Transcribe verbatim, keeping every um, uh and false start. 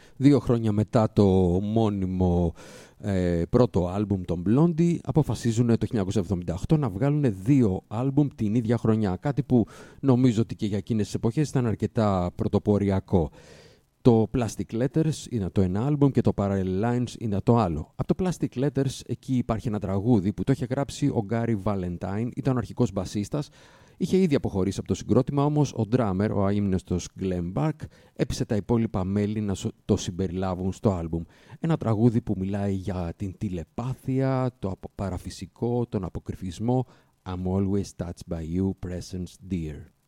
Δύο χρόνια μετά το μόνιμο ε, πρώτο άλμπουμ των Blondie, αποφασίζουν το χίλια εννιακόσια εβδομήντα οκτώ να βγάλουν δύο άλμπουμ την ίδια χρονιά. Κάτι που νομίζω ότι και για εκείνες τις εποχές ήταν αρκετά πρωτοποριακό. Το Plastic Letters είναι το ένα άλμπουμ και το Parallel Lines είναι το άλλο. Από το Plastic Letters εκεί υπάρχει ένα τραγούδι που το είχε γράψει ο Gary Valentine, ήταν ο αρχικός μπασίστας. Είχε ήδη αποχωρήσει από το συγκρότημα, όμως ο drummer, ο αείμνηστος Glenn Bark, έπεισε τα υπόλοιπα μέλη να το συμπεριλάβουν στο άλμπουμ. Ένα τραγούδι που μιλάει για την τηλεπάθεια, το παραφυσικό, τον αποκρυφισμό. I'm always touched by you, presence dear.